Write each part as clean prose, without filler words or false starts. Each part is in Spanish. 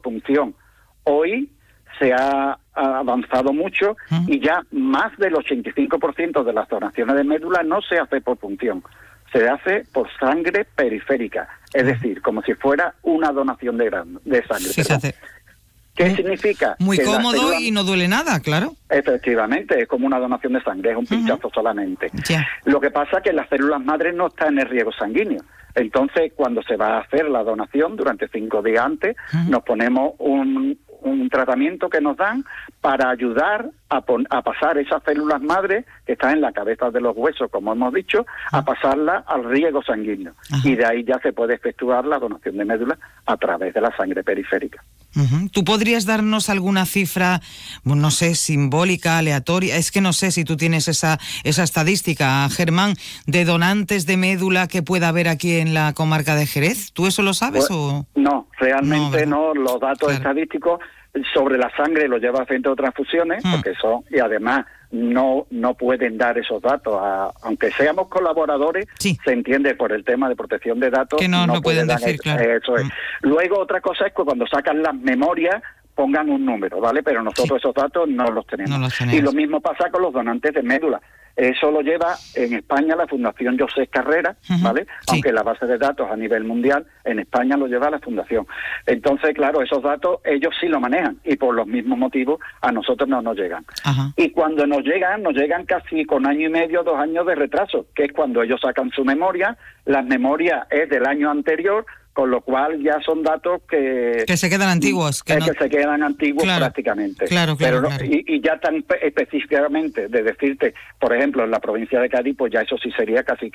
punción. Hoy se ha avanzado mucho y ya más del 85% de las donaciones de médula no se hace por punción, se hace por sangre periférica, es decir, como si fuera una donación de sangre. Fíjate. ¿Qué significa? Muy que cómodo y no duele nada, claro. Efectivamente, es como una donación de sangre, es un pinchazo solamente. Ya. Lo que pasa es que las células madres no están en el riego sanguíneo. Entonces, cuando se va a hacer la donación, durante 5 días antes, nos ponemos un tratamiento que nos dan para ayudar a pasar esas células madres que están en la cabeza de los huesos, como hemos dicho, a pasarlas al riego sanguíneo. Y de ahí ya se puede efectuar la donación de médula a través de la sangre periférica. ¿Tú podrías darnos alguna cifra, no sé, simbólica, aleatoria? Es que no sé si tú tienes esa estadística, Germán, de donantes de médula que pueda haber aquí en la comarca de Jerez. ¿Tú eso lo sabes o...? No, realmente no. Los datos estadísticos sobre la sangre los lleva al Centro de Transfusiones, porque y además no pueden dar esos datos, aunque seamos colaboradores, se entiende por el tema de protección de datos que no pueden decir, claro. Eso es. Luego otra cosa es que cuando sacan las memorias pongan un número, ¿vale? Pero nosotros esos datos no los tenemos. Y lo mismo pasa con los donantes de médula. Eso lo lleva en España la Fundación José Carrera, ¿vale? Aunque la base de datos a nivel mundial, en España lo lleva la Fundación. Entonces, claro, esos datos ellos sí lo manejan y por los mismos motivos a nosotros no nos llegan. Y cuando nos llegan casi con 1 año y medio, 2 años de retraso, que es cuando ellos sacan su memoria. Las memorias es del año anterior, con lo cual ya son datos que se quedan antiguos. Que se quedan antiguos prácticamente. Claro. Y ya tan específicamente de decirte, por ejemplo, en la provincia de Cádiz, pues ya eso sí sería casi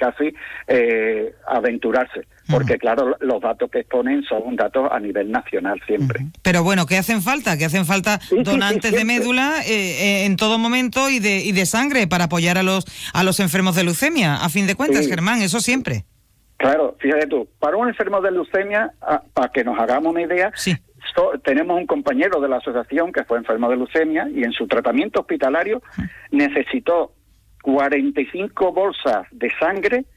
aventurarse. Porque claro, los datos que exponen son datos a nivel nacional siempre. Pero bueno, ¿qué hacen falta? Que hacen falta donantes de médula en todo momento y de sangre para apoyar a los enfermos de leucemia, a fin de cuentas, Germán, eso siempre. Claro, fíjate tú, para un enfermo de leucemia, para que nos hagamos una idea, tenemos un compañero de la asociación que fue enfermo de leucemia y en su tratamiento hospitalario necesitó 45 bolsas de sangre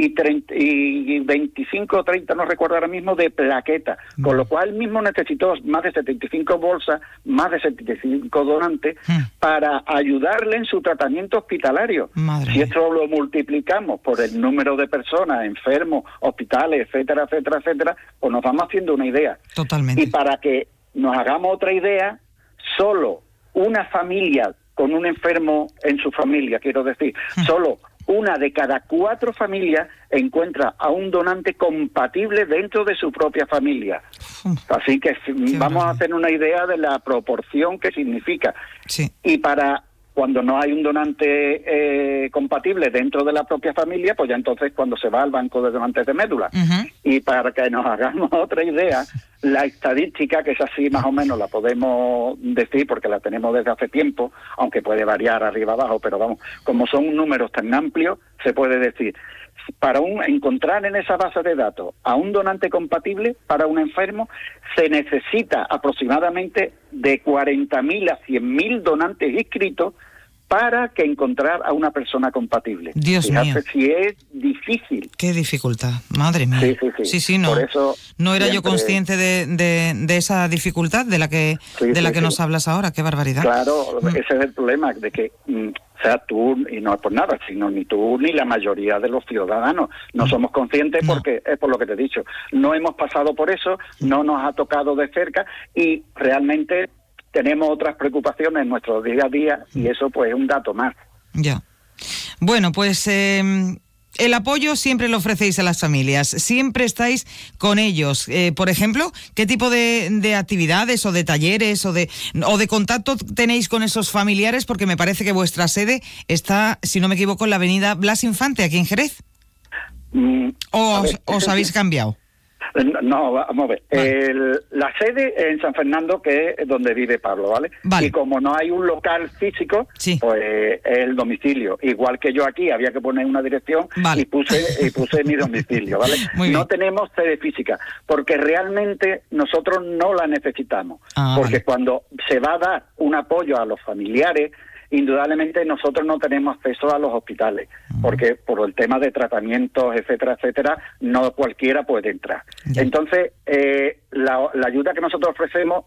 y 25 o 30, no recuerdo ahora mismo, de plaquetas, con lo cual mismo necesitó más de 75 bolsas, más de 75 donantes para ayudarle en su tratamiento hospitalario. Si esto lo multiplicamos por el número de personas, enfermos, hospitales, etcétera, pues nos vamos haciendo una idea. Totalmente. Y para que nos hagamos otra idea, solo una familia con un enfermo en su familia, quiero decir, solo 1 de cada 4 familias encuentra a un donante compatible dentro de su propia familia. Así que vamos a hacer una idea de la proporción que significa. Y para cuando no hay un donante compatible dentro de la propia familia, pues ya entonces cuando se va al banco de donantes de médula. Y para que nos hagamos otra idea, la estadística, que es así más o menos la podemos decir porque la tenemos desde hace tiempo, aunque puede variar arriba abajo, pero vamos, como son números tan amplios, se puede decir, para encontrar en esa base de datos a un donante compatible para un enfermo, se necesita aproximadamente de 40.000 a 100.000 donantes inscritos para que encontrar a una persona compatible. Dios mío. Si es difícil. Qué dificultad, madre mía. Sí, no. Por eso no era yo consciente de esa dificultad de la que nos hablas ahora. Qué barbaridad. Claro, ese es el problema, de que sea tú, y no es por nada, sino ni tú ni la mayoría de los ciudadanos no somos conscientes porque es por lo que te he dicho. No hemos pasado por eso, no nos ha tocado de cerca y realmente tenemos otras preocupaciones en nuestro día a día y eso pues es un dato más. Ya. Bueno, pues el apoyo siempre lo ofrecéis a las familias, siempre estáis con ellos. Por ejemplo, ¿qué tipo de actividades o de talleres o de contacto tenéis con esos familiares? Porque me parece que vuestra sede está, si no me equivoco, en la avenida Blas Infante, aquí en Jerez. ¿O os habéis cambiado? No, vamos a ver. Vale. La sede en San Fernando, que es donde vive Pablo, ¿vale? Y como no hay un local físico, pues es el domicilio. Igual que yo aquí, había que poner una dirección y puse mi domicilio, ¿vale? No tenemos sede física, porque realmente nosotros no la necesitamos. Porque cuando se va a dar un apoyo a los familiares, indudablemente nosotros no tenemos acceso a los hospitales, porque por el tema de tratamientos, etcétera, no cualquiera puede entrar. Entonces, la ayuda que nosotros ofrecemos